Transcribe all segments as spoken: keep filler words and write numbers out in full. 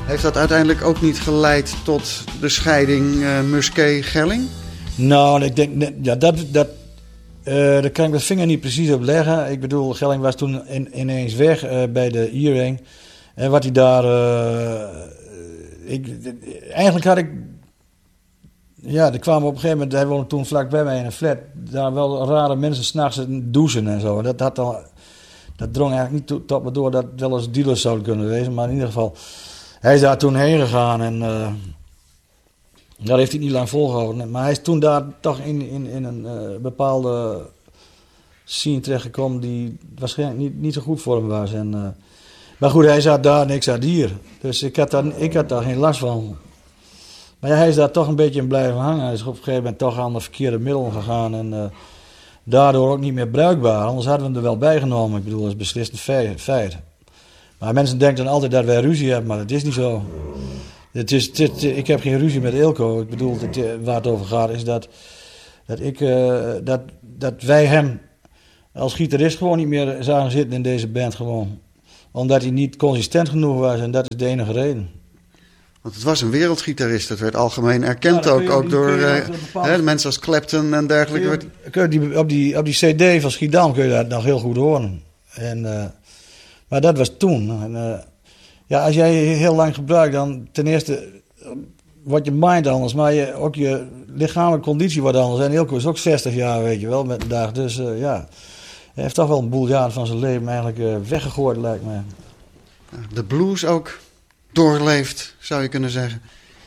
Heeft dat uiteindelijk ook niet geleid tot de scheiding uh, Musquet-Gelling? Nou, ik denk, ja, dat, dat, uh, daar kan ik mijn vinger niet precies op leggen. Ik bedoel, Gelling was toen in, ineens weg uh, bij de Earring. En wat hij daar... Uh, ik, eigenlijk had ik... Ja, er kwamen op een gegeven moment... Hij woonde toen vlakbij mij in een flat. Daar wel rare mensen s'nachts douchen en zo. Dat, had dan, dat drong eigenlijk niet tot me door dat het wel eens dealers zouden kunnen wezen. Maar in ieder geval... Hij is daar toen heen gegaan en... Uh, daar heeft hij niet lang volgehouden. Maar hij is toen daar toch in, in, in een uh, bepaalde scene terechtgekomen die waarschijnlijk niet, niet zo goed voor hem was. En, uh, maar goed, hij zat daar en ik zat hier. Dus ik had, daar, ik had daar geen last van. Maar ja, hij is daar toch een beetje in blijven hangen. Hij is op een gegeven moment toch aan de verkeerde middelen gegaan. En uh, daardoor ook niet meer bruikbaar. Anders hadden we hem er wel bij genomen. Ik bedoel, dat is beslist een feit. Maar mensen denken dan altijd dat wij ruzie hebben, maar dat is niet zo. Het is, het, ik heb geen ruzie met Eelco. Ik bedoel, het, waar het over gaat is dat, dat, ik, uh, dat, dat wij hem als gitarist gewoon niet meer zagen zitten in deze band. Gewoon. Omdat hij niet consistent genoeg was en dat is de enige reden. Want het was een wereldgitarist. Dat werd algemeen erkend ja, ook, je, ook door uh, bepaalde... hè, mensen als Clapton en dergelijke. Kun je, kun je die, op, die, op die cd van Schiedam kun je dat nog heel goed horen. En, uh, maar dat was toen. En, uh, ja, als jij heel lang gebruikt, dan ten eerste wordt je mind anders, maar je, ook je lichamelijke conditie wordt anders. En Eelco is ook zestig jaar, weet je wel, met een dag. Dus uh, ja, hij heeft toch wel een boel jaren van zijn leven eigenlijk uh, weggegooid, lijkt mij. De blues ook doorleefd, zou je kunnen zeggen.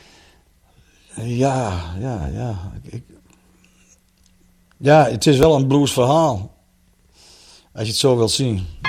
Ja, ja, ja. Ik, ja, het is wel een bluesverhaal. Als je het zo wilt zien.